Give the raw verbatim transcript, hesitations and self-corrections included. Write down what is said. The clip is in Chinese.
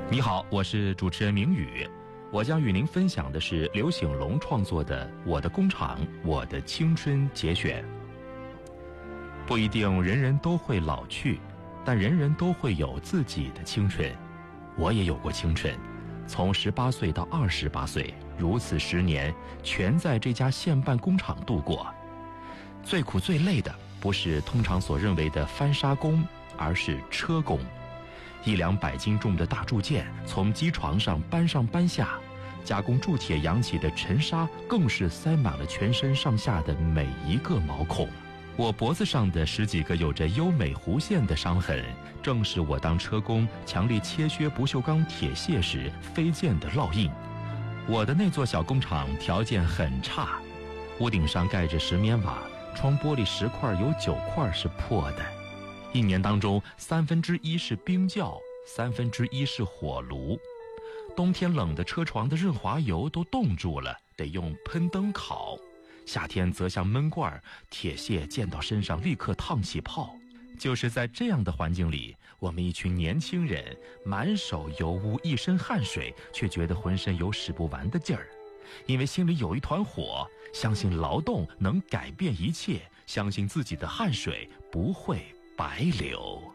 你好，我是主持人明宇，我将与您分享的是刘醒龙创作的《我的工厂，我的青春》节选。不一定人人都会老去，但人人都会有自己的青春。我也有过青春，从十八岁到二十八岁，如此十年，全在这家线办工厂度过。最苦最累的，不是通常所认为的翻砂工，而是车工。一两百斤重的大铸件从机床上搬上搬下，加工铸铁扬起的尘沙更是塞满了全身上下的每一个毛孔。我脖子上的十几个有着优美弧线的伤痕，正是我当车工强力切削不锈钢铁屑时飞溅的烙印。我的那座小工厂条件很差，屋顶上盖着石棉瓦，窗玻璃十块有九块是破的。一年当中，三分之一是冰窖，三分之一是火炉。冬天冷的车床的润滑油都冻住了，得用喷灯烤。夏天则像闷罐，铁屑溅到身上立刻烫起泡。就是在这样的环境里，我们一群年轻人满手油污，一身汗水，却觉得浑身有使不完的劲儿。因为心里有一团火，相信劳动能改变一切，相信自己的汗水不会白流。